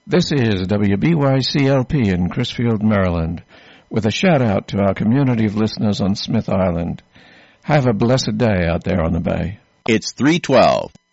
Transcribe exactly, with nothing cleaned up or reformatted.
This is W B Y C L P in Crisfield, Maryland, with a shout-out to our community of listeners on Smith Island. Have a blessed day out there on the bay. It's three twelve.